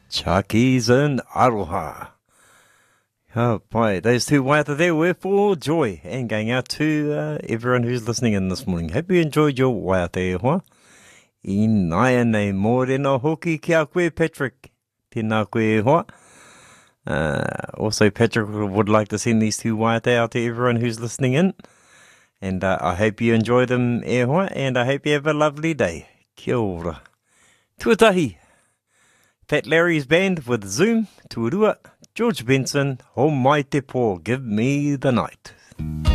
Chuckies and Aroha. Oh boy, those two waiata there were for joy and going out to everyone who's listening in this morning. Hope you enjoyed your waiata e hoa. I naia nei mōrena hoki ki a koe, Patrick. Tēnā koe e hoa. Also, Patrick would like to send these two waiata out to everyone who's listening in. And I hope you enjoy them e hoa, and I hope you have a lovely day. Kia ora. Tuatahi. Fat Larry's band with Zoom, Tuarua, George Benson, Ho Mai Te Po, Give Me the Night.